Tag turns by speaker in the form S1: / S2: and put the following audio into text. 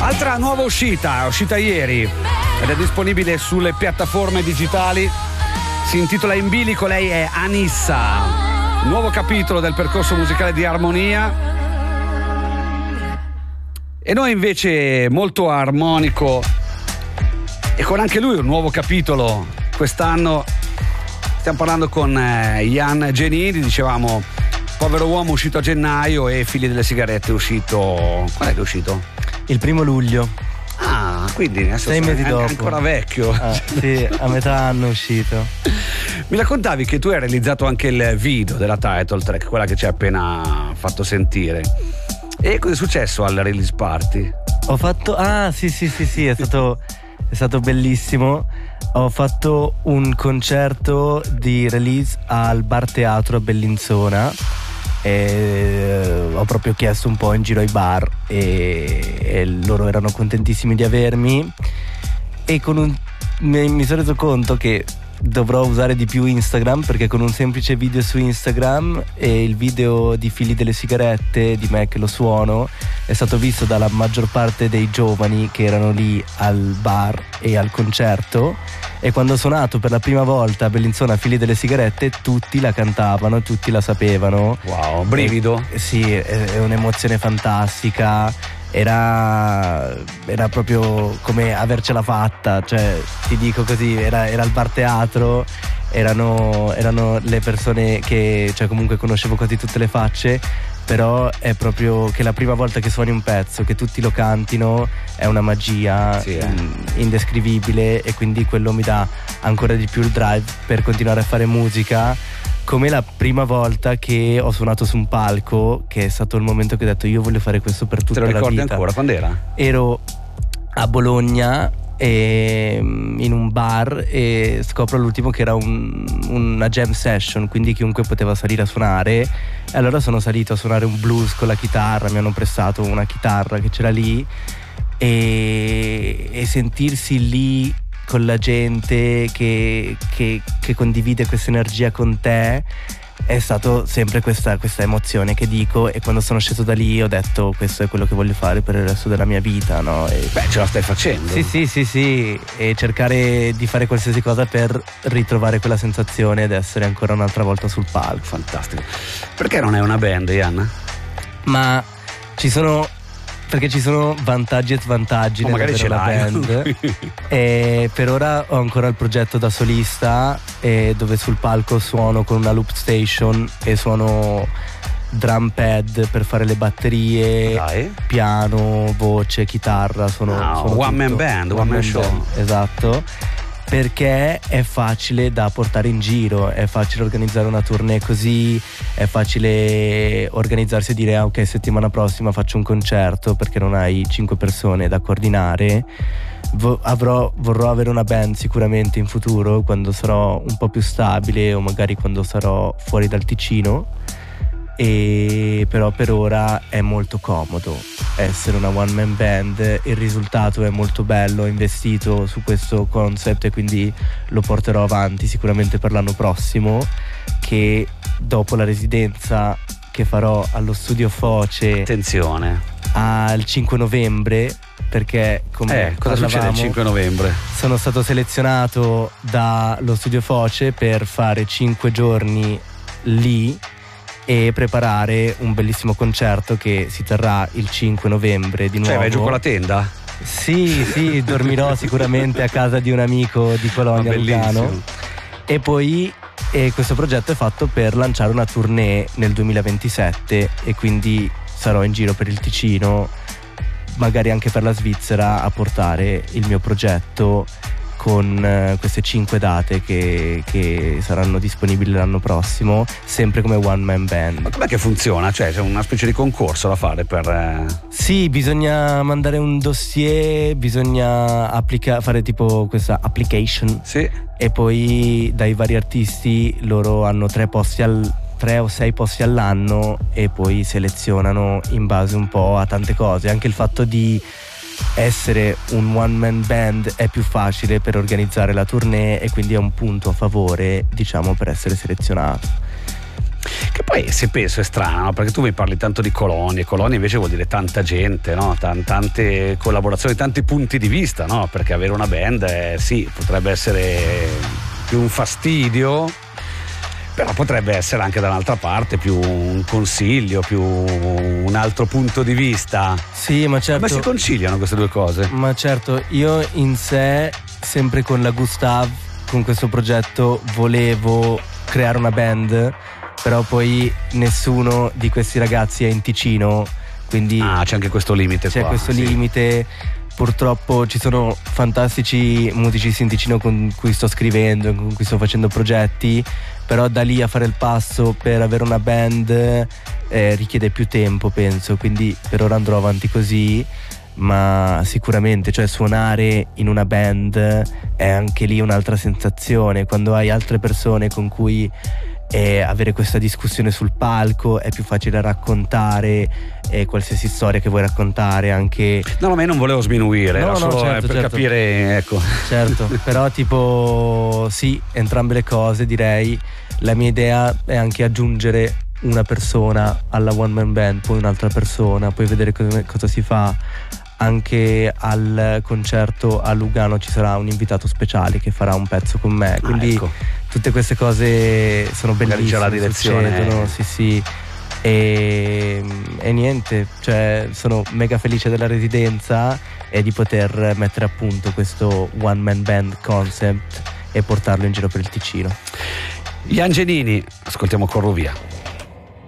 S1: Altra nuova uscita, è uscita ieri ed è disponibile sulle piattaforme digitali. Si intitola In bilico, lei è Anissa. Nuovo capitolo del percorso musicale di Armonia. E noi invece molto armonico e con anche lui un nuovo capitolo quest'anno. Stiamo parlando con Ian Genini, dicevamo Povero uomo uscito a gennaio e Figli delle sigarette uscito... Quando è che è uscito?
S2: Il 1 luglio.
S1: Ah, quindi adesso
S2: 6 mesi dopo.
S1: È ancora vecchio.
S2: Sì, a metà anno è uscito.
S1: Mi raccontavi che tu hai realizzato anche il video della title track, quella che ci hai appena fatto sentire. E cosa è successo al release party?
S2: Ho fatto... sì, è stato bellissimo. Ho fatto un concerto di release al Bar Teatro a Bellinzona e ho proprio chiesto un po' in giro ai bar e loro erano contentissimi di avermi e mi sono reso conto che dovrò usare di più Instagram, perché con un semplice video su Instagram e il video di Figli delle sigarette di me che lo suono è stato visto dalla maggior parte dei giovani che erano lì al bar e al concerto, e quando ho suonato per la prima volta a Bellinzona Figli delle sigarette tutti la cantavano, tutti la sapevano.
S1: Wow, brivido.
S2: Sì, è un'emozione fantastica. Era proprio come avercela fatta, cioè ti dico così, era al Bar Teatro, erano le persone che, cioè, comunque conoscevo quasi tutte le facce, però è proprio che la prima volta che suoni un pezzo, che tutti lo cantino, è una magia indescrivibile, e quindi quello mi dà ancora di più il drive per continuare a fare musica. Come la prima volta che ho suonato su un palco, che è stato il momento che ho detto io voglio fare questo per tutta la vita.
S1: Te lo ricordi ancora? Quando era?
S2: Ero a Bologna in un bar e scopro all'ultimo che era una jam session, quindi chiunque poteva salire a suonare, e allora sono salito a suonare un blues con la chitarra, mi hanno prestato una chitarra che c'era lì, e sentirsi lì con la gente che condivide questa energia con te è stato sempre questa emozione che dico, e quando sono sceso da lì ho detto questo è quello che voglio fare per il resto della mia vita, no?
S1: Beh, ce la stai facendo.
S2: Sì, e cercare di fare qualsiasi cosa per ritrovare quella sensazione ed essere ancora un'altra volta sul palco.
S1: Fantastico. Perché non è una band, Ian?
S2: Ma ci sono vantaggi e svantaggi
S1: magari ce l'hai.
S2: Band. E per ora ho ancora il progetto da solista, dove sul palco suono con una loop station e suono drum pad per fare le batterie.
S1: Dai.
S2: Piano, voce, chitarra, sono
S1: one man band, one man show.
S2: Esatto. Perché è facile da portare in giro, è facile organizzare una tournée così, è facile organizzarsi e dire ok, settimana prossima faccio un concerto, perché non hai 5 persone da coordinare. Vorrò avere una band sicuramente in futuro, quando sarò un po' più stabile o magari quando sarò fuori dal Ticino, e però per ora è molto comodo essere una one man band. Il risultato è molto bello, ho investito su questo concept e quindi lo porterò avanti sicuramente per l'anno prossimo, che dopo la residenza che farò allo Studio Foce,
S1: attenzione,
S2: al 5 novembre, perché come
S1: cosa succede il 5 novembre?
S2: Sono stato selezionato dallo Studio Foce per fare 5 giorni lì e preparare un bellissimo concerto che si terrà il 5 novembre di nuovo.
S1: Cioè vai giù con la tenda?
S2: Sì, dormirò sicuramente a casa di un amico di Colonia, Lugano. E poi questo progetto è fatto per lanciare una tournée nel 2027, e quindi sarò in giro per il Ticino, magari anche per la Svizzera, a portare il mio progetto con queste 5 date che saranno disponibili l'anno prossimo, sempre come one man band.
S1: Ma com'è che funziona? Cioè c'è una specie di concorso da fare per...
S2: Sì, bisogna mandare un dossier, bisogna fare tipo questa application.
S1: Sì.
S2: E poi dai vari artisti loro hanno 3 o 6 posti all'anno, e poi selezionano in base un po' a tante cose. Anche il fatto di essere un one man band è più facile per organizzare la tournée, e quindi è un punto a favore, diciamo, per essere selezionato.
S1: Che poi, se penso, è strano, no? Perché tu mi parli tanto di colonie invece vuol dire tanta gente, no? Tante collaborazioni, tanti punti di vista, no? Perché avere una band, sì, potrebbe essere più un fastidio, però potrebbe essere anche dall'altra parte più un consiglio, più un altro punto di vista.
S2: Sì, ma certo.
S1: Come si conciliano queste due cose?
S2: Ma certo, io in sé, sempre con la Gustav, con questo progetto, volevo creare una band, però poi nessuno di questi ragazzi è in Ticino, quindi
S1: c'è anche questo limite.
S2: C'è
S1: qua,
S2: questo
S1: sì.
S2: limite. Purtroppo ci sono fantastici musicisti in Ticino con cui sto scrivendo, con cui sto facendo progetti, però da lì a fare il passo per avere una band richiede più tempo, penso, quindi per ora andrò avanti così, ma sicuramente, cioè, suonare in una band è anche lì un'altra sensazione, quando hai altre persone con cui avere questa discussione sul palco è più facile raccontare qualsiasi storia che vuoi raccontare, anche
S1: No, ma io non volevo sminuire, era solo
S2: certo,
S1: per
S2: certo.
S1: capire, ecco.
S2: Certo, però tipo sì, entrambe le cose direi. La mia idea è anche aggiungere una persona alla one man band, poi un'altra persona, poi vedere cosa si fa. Anche al concerto a Lugano ci sarà un invitato speciale che farà un pezzo con me, quindi
S1: ecco.
S2: tutte queste cose sono
S1: Magari
S2: bellissime,
S1: c'è la direzione.
S2: succedono, sì. E niente, cioè sono mega felice della residenza e di poter mettere a punto questo one man band concept e portarlo in giro per il Ticino.
S1: Ian Genini, ascoltiamo Corro Via.